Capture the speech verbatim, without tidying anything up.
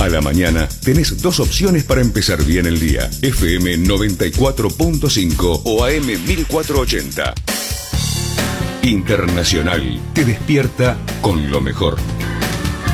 A la mañana tenés dos opciones para empezar bien el día. F M noventa y cuatro punto cinco o A M mil cuatrocientos ochenta. Internacional te despierta con lo mejor.